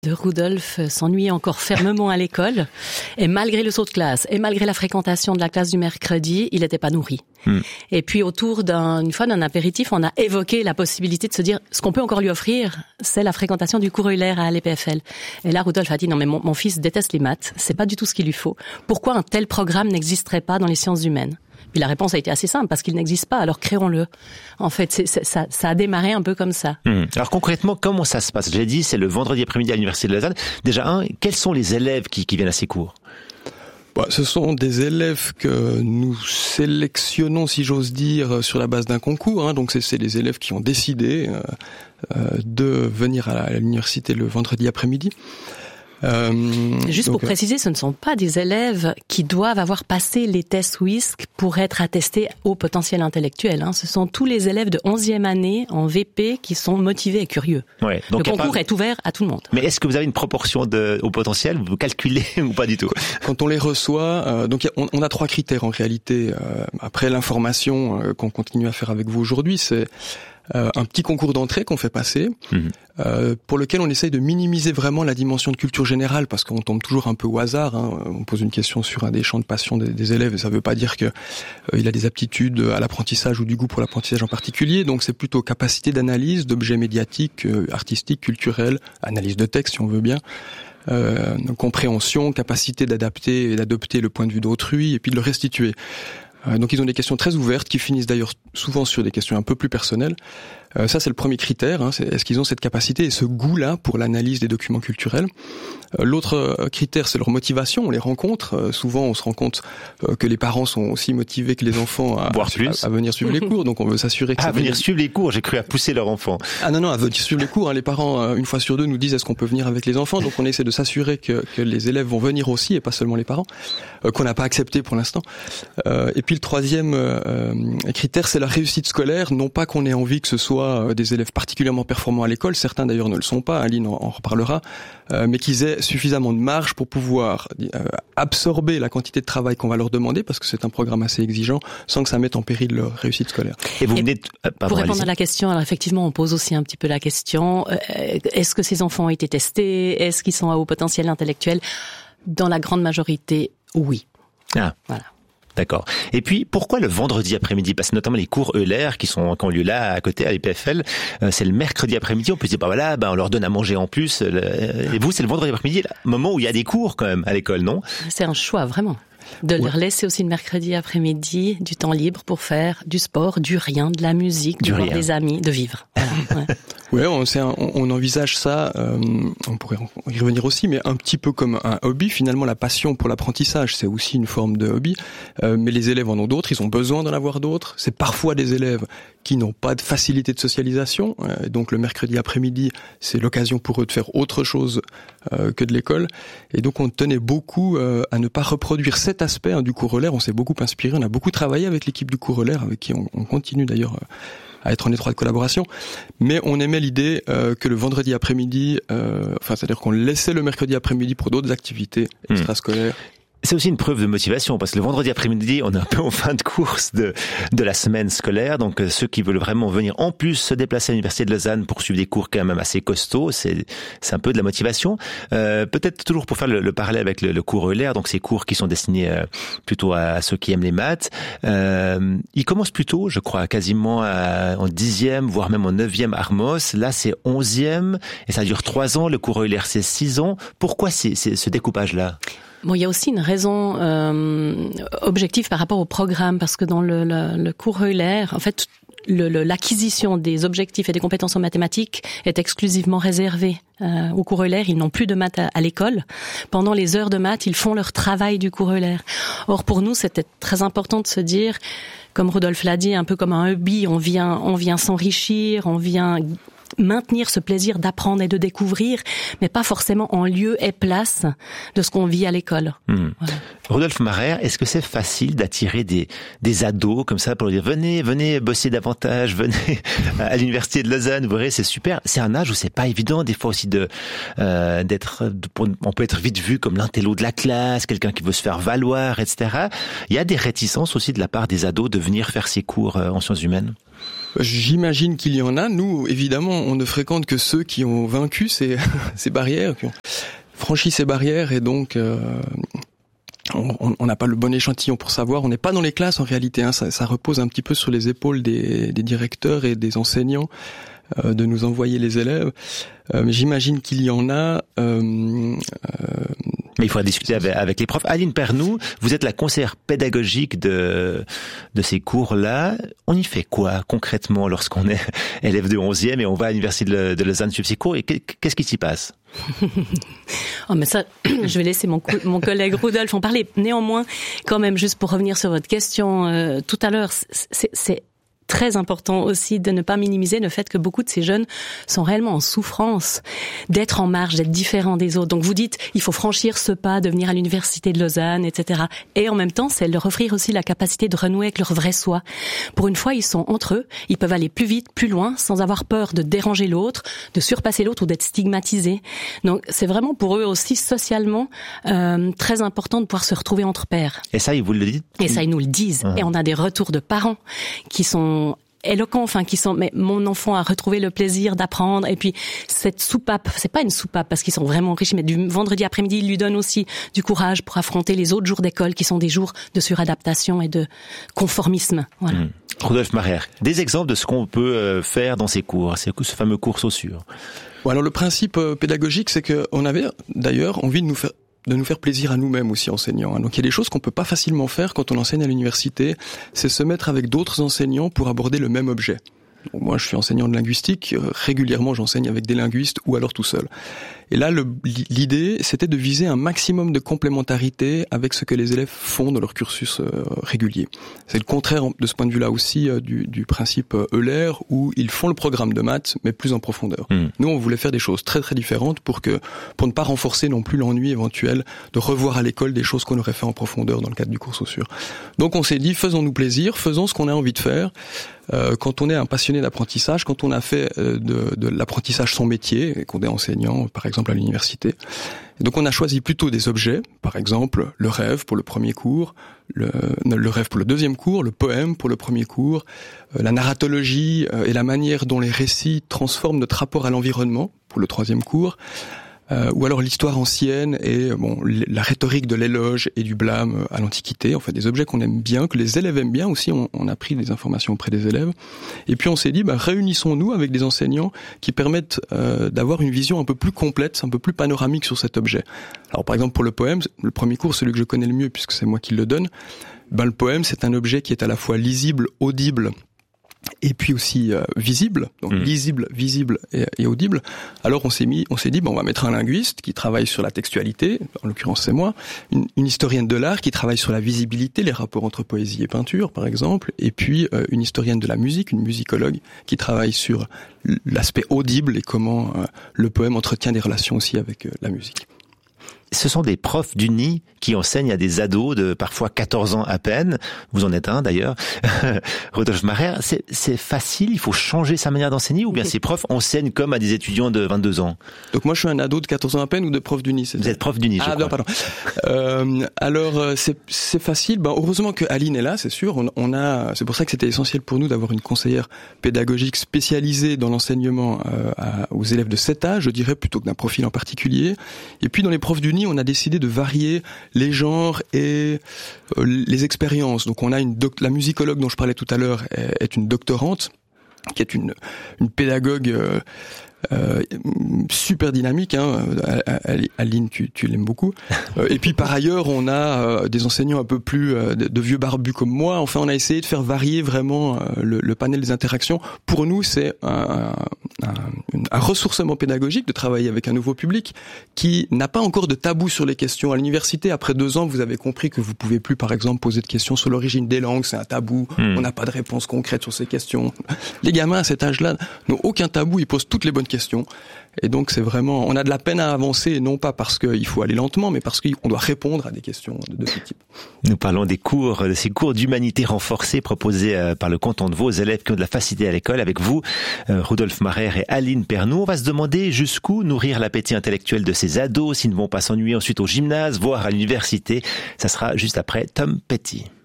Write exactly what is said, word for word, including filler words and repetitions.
de Rudolf s'ennuyait encore fermement à l'école, et malgré le saut de classe, et malgré la fréquentation de la classe du mercredi, il n'était pas nourri. Mm. Et puis autour d'une fois d'un apéritif, on a évoqué la possibilité de se dire, ce qu'on peut encore lui offrir, c'est la fréquentation du cours Euler à l'E P F L. Et là, Rudolf a dit, non mais mon, mon fils déteste les maths, c'est pas du tout ce qu'il lui faut. Pourquoi un tel programme n'existerait pas dans les sciences humaines ? Puis la réponse a été assez simple, parce qu'il n'existe pas, alors créons-le. En fait, c'est, c'est, ça, ça a démarré un peu comme ça. Mmh. Alors concrètement, comment ça se passe ? J'ai dit, c'est le vendredi après-midi à l'Université de Lausanne. Déjà, un, quels sont les élèves qui, qui viennent à ces cours ? Bah, ce sont des élèves que nous sélectionnons, si j'ose dire, sur la base d'un concours. Hein. Donc c'est, c'est les élèves qui ont décidé euh, euh, de venir à, la, à l'université le vendredi après-midi. Euh, Juste donc, pour préciser, ce ne sont pas des élèves qui doivent avoir passé les tests W I S C pour être attestés au potentiel intellectuel. Hein. Ce sont tous les élèves de onzième année en V P qui sont motivés et curieux. Ouais, donc le concours pas... est ouvert à tout le monde. Mais est-ce que vous avez une proportion de, au potentiel ? Vous calculez ou pas du tout ? Quand on les reçoit, euh, donc on, on a trois critères en réalité. Euh, après l'information euh, qu'on continue à faire avec vous aujourd'hui, c'est Euh, un petit concours d'entrée qu'on fait passer, mmh. euh, pour lequel on essaye de minimiser vraiment la dimension de culture générale, parce qu'on tombe toujours un peu au hasard. Hein. On pose une question sur un des champs de passion des, des élèves, et ça ne veut pas dire que euh, il a des aptitudes à l'apprentissage ou du goût pour l'apprentissage en particulier. Donc c'est plutôt capacité d'analyse d'objets médiatiques, euh, artistiques, culturels, analyse de texte si on veut bien. Euh, compréhension, capacité d'adapter et d'adopter le point de vue d'autrui, et puis de le restituer. Donc ils ont des questions très ouvertes qui finissent d'ailleurs souvent sur des questions un peu plus personnelles. Euh, ça c'est le premier critère, hein, c'est, est-ce qu'ils ont cette capacité et ce goût-là pour l'analyse des documents culturels. Euh, l'autre critère c'est leur motivation, on les rencontre. Euh, souvent on se rend compte euh, que les parents sont aussi motivés que les enfants à, Voire plus. à, à venir suivre les cours, donc on veut s'assurer que à ça venir venir... suivre les cours, j'ai cru à pousser leur enfant. Ah non non, à venir suivre les cours, hein. Les parents euh, une fois sur deux nous disent est-ce qu'on peut venir avec les enfants, donc on essaie de s'assurer que, que les élèves vont venir aussi et pas seulement les parents, euh, qu'on n'a pas accepté pour l'instant. Euh, et puis le troisième euh, critère c'est la réussite scolaire, non pas qu'on ait envie que ce soit des élèves particulièrement performants à l'école, certains d'ailleurs ne le sont pas, Aline en, en reparlera, euh, mais qu'ils aient suffisamment de marge pour pouvoir euh, absorber la quantité de travail qu'on va leur demander, parce que c'est un programme assez exigeant, sans que ça mette en péril leur réussite scolaire. Et vous venez de... euh, pardon, pour répondre allez-y. à la question, alors effectivement on pose aussi un petit peu la question, euh, est-ce que ces enfants ont été testés, est-ce qu'ils sont à haut potentiel intellectuel ? Dans la grande majorité, oui. Ah. Voilà. D'accord. Et puis, pourquoi le vendredi après-midi ? Parce que notamment les cours Euler qui sont qui ont lieu là, à côté, à l'E P F L, euh, c'est le mercredi après-midi. On peut se dire, bah voilà, bah on leur donne à manger en plus. Le... Et vous, c'est le vendredi après-midi, le moment où il y a des cours quand même à l'école, non ? C'est un choix, vraiment. De leur laisser aussi le mercredi après-midi du temps libre pour faire du sport, du rien, de la musique, du de voir rien. des amis, de vivre. Voilà, ouais. Ouais, on, c'est un, on, on envisage ça, euh, on pourrait y revenir aussi, mais un petit peu comme un hobby. Finalement, la passion pour l'apprentissage, c'est aussi une forme de hobby. Euh, mais les élèves en ont d'autres, ils ont besoin d'en avoir d'autres. C'est parfois des élèves qui n'ont pas de facilité de socialisation. Euh, donc le mercredi après-midi, c'est l'occasion pour eux de faire autre chose euh, que de l'école. Et donc on tenait beaucoup euh, à ne pas reproduire cet aspect hein, du cours Euler. On s'est beaucoup inspiré, on a beaucoup travaillé avec l'équipe du cours Euler, avec qui on, on continue d'ailleurs euh, à être en étroite collaboration, mais on aimait l'idée euh, que le vendredi après-midi, euh, enfin c'est-à-dire qu'on laissait le mercredi après-midi pour d'autres activités extrascolaires. Mmh. C'est aussi une preuve de motivation, parce que le vendredi après-midi, on est un peu en fin de course de de la semaine scolaire, donc euh, ceux qui veulent vraiment venir en plus se déplacer à l'Université de Lausanne pour suivre des cours quand même assez costauds, c'est c'est un peu de la motivation. Euh, peut-être toujours pour faire le, le parallèle avec le, le cours Euler, donc ces cours qui sont destinés euh, plutôt à, à ceux qui aiment les maths, euh, ils commencent plutôt, je crois, quasiment à, en dixième, voire même en neuvième Armos. Là, c'est onzième, et ça dure trois ans. Le cours Euler, c'est six ans. Pourquoi c'est, c'est ce découpage-là ? Bon, il y a aussi une raison euh, objective par rapport au programme, parce que dans le, le, le cours Euler, en fait, le, le, l'acquisition des objectifs et des compétences en mathématiques est exclusivement réservée euh, au cours Euler. Ils n'ont plus de maths à, à l'école. Pendant les heures de maths, ils font leur travail du cours Euler. Or, pour nous, c'était très important de se dire, comme Rudolf l'a dit, un peu comme un hobby, on vient, on vient s'enrichir, on vient maintenir ce plaisir d'apprendre et de découvrir, mais pas forcément en lieu et place de ce qu'on vit à l'école. Mmh. Voilà. Rudolf Marer, est-ce que c'est facile d'attirer des des ados comme ça pour leur dire venez venez bosser davantage, venez à l'Université de Lausanne, vous verrez c'est super. C'est un âge où c'est pas évident des fois aussi de euh, d'être, de, on peut être vite vu comme l'intello de la classe, quelqu'un qui veut se faire valoir, et cetera. Il y a des réticences aussi de la part des ados de venir faire ces cours en sciences humaines. J'imagine qu'il y en a. Nous, évidemment, on ne fréquente que ceux qui ont vaincu ces, ces barrières, qui ont franchi ces barrières, et donc euh, on n'a pas le bon échantillon pour savoir. On n'est pas dans les classes en réalité. Hein. Ça, ça repose un petit peu sur les épaules des, des directeurs et des enseignants euh, de nous envoyer les élèves. Euh, mais j'imagine qu'il y en a. Euh, euh, Mais il faudra discuter avec, avec les profs. Aline Pernou, vous êtes la conseillère pédagogique de, de ces cours-là. On y fait quoi concrètement lorsqu'on est élève de onzième et on va à l'université de, de Lausanne suivre ces cours, et qu'est-ce qui s'y passe? Oh, mais ça, je vais laisser mon, co- mon collègue Rudolf en parler. Néanmoins, quand même, juste pour revenir sur votre question euh, tout à l'heure, c'est, c'est très important aussi de ne pas minimiser le fait que beaucoup de ces jeunes sont réellement en souffrance d'être en marge, d'être différents des autres. Donc vous dites, il faut franchir ce pas, de venir à l'université de Lausanne, et cetera. Et en même temps, c'est leur offrir aussi la capacité de renouer avec leur vrai soi. Pour une fois, ils sont entre eux, ils peuvent aller plus vite, plus loin, sans avoir peur de déranger l'autre, de surpasser l'autre ou d'être stigmatisés. Donc c'est vraiment pour eux aussi socialement euh, très important de pouvoir se retrouver entre pairs. Et ça, ils vous le disent? Et ça, ils nous le disent. Mmh. Et on a des retours de parents qui sont éloquents, enfin qui sont, mais mon enfant a retrouvé le plaisir d'apprendre, et puis cette soupape, c'est pas une soupape parce qu'ils sont vraiment riches, mais du vendredi après-midi, il lui donne aussi du courage pour affronter les autres jours d'école qui sont des jours de suradaptation et de conformisme. Voilà. Mmh. Rudolf Marer, des exemples de ce qu'on peut faire dans ces cours, ce fameux cours Saussure. Bon, alors le principe pédagogique, c'est que on avait d'ailleurs envie de nous faire de nous faire plaisir à nous-mêmes aussi enseignants. Donc il y a des choses qu'on peut pas facilement faire quand on enseigne à l'université, c'est se mettre avec d'autres enseignants pour aborder le même objet. Donc moi je suis enseignant de linguistique, régulièrement j'enseigne avec des linguistes ou alors tout seul. Et là le, l'idée c'était de viser un maximum de complémentarité avec ce que les élèves font dans leur cursus euh, régulier. C'est le contraire de ce point de vue-là aussi euh, du, du principe euh, Euler où ils font le programme de maths mais plus en profondeur. Mmh. Nous on voulait faire des choses très très différentes pour que pour ne pas renforcer non plus l'ennui éventuel de revoir à l'école des choses qu'on aurait fait en profondeur dans le cadre du cours Saussure. Donc on s'est dit faisons-nous plaisir, faisons ce qu'on a envie de faire. Euh, quand on est un passionné d'apprentissage, quand on a fait euh, de, de l'apprentissage son métier et qu'on est enseignant par exemple à l'université. Et donc on a choisi plutôt des objets, par exemple le rêve pour le premier cours, le, le rêve pour le deuxième cours, le poème pour le premier cours, euh, la narratologie euh, et la manière dont les récits transforment notre rapport à l'environnement pour le troisième cours. Euh, ou alors l'histoire ancienne et bon la rhétorique de l'éloge et du blâme à l'Antiquité, en fait des objets qu'on aime bien, que les élèves aiment bien aussi, on, on a pris des informations auprès des élèves. Et puis on s'est dit, bah, réunissons-nous avec des enseignants qui permettent euh, d'avoir une vision un peu plus complète, un peu plus panoramique sur cet objet. Alors par exemple pour le poème, le premier cours, celui que je connais le mieux puisque c'est moi qui le donne, ben, le poème c'est un objet qui est à la fois lisible, audible, et puis aussi euh, visible, donc mmh. lisible, visible et, et audible. Alors on s'est mis, on s'est dit, bon, on va mettre un linguiste qui travaille sur la textualité, en l'occurrence c'est moi, une, une historienne de l'art qui travaille sur la visibilité, les rapports entre poésie et peinture, par exemple, et puis euh, une historienne de la musique, une musicologue qui travaille sur l'aspect audible et comment euh, le poème entretient des relations aussi avec euh, la musique. Ce sont des profs d'Uni qui enseignent à des ados de parfois quatorze ans à peine. Vous en êtes un d'ailleurs. Rudolf Marer, c'est, c'est facile, il faut changer sa manière d'enseigner ou bien ces profs enseignent comme à des étudiants de vingt-deux ans? Donc moi je suis un ado de quatorze ans à peine ou de prof d'Uni, c'est Vous ça? êtes prof d'Uni, je ah, crois. Ah pardon. euh, alors c'est, c'est facile, ben, heureusement que Aline est là, c'est sûr. On, on a, c'est pour ça que c'était essentiel pour nous d'avoir une conseillère pédagogique spécialisée dans l'enseignement euh, à, aux élèves de cet âge, je dirais, plutôt que d'un profil en particulier. Et puis dans les profs d'Uni, on a décidé de varier les genres et euh, les expériences. Donc on a une doc- la musicologue dont je parlais tout à l'heure est, est une doctorante qui est une, une pédagogue euh, euh, super dynamique. Hein. Aline, tu, tu l'aimes beaucoup. Euh, et puis par ailleurs, on a euh, des enseignants un peu plus euh, de, de vieux barbus comme moi. Enfin, on a essayé de faire varier vraiment euh, le, le panel des interactions. Pour nous, c'est un, un, un ressourcement pédagogique de travailler avec un nouveau public qui n'a pas encore de tabou sur les questions. À l'université, après deux ans, vous avez compris que vous pouvez plus, par exemple, poser de questions sur l'origine des langues. C'est un tabou. Mmh. On n'a pas de réponse concrète sur ces questions. Les gamins à cet âge-là n'ont aucun tabou. Ils posent toutes les bonnes questions. Et donc c'est vraiment, on a de la peine à avancer, non pas parce qu'il faut aller lentement, mais parce qu'on doit répondre à des questions de, de ce type. Nous parlons des cours, de ces cours d'humanité renforcés proposés par le canton de Vaud aux élèves qui ont de la facilité à l'école. Avec vous, Rudolf Marer et Aline Pernou, on va se demander jusqu'où nourrir l'appétit intellectuel de ces ados s'ils ne vont pas s'ennuyer ensuite au gymnase, voire à l'université. Ça sera juste après Tom Petty.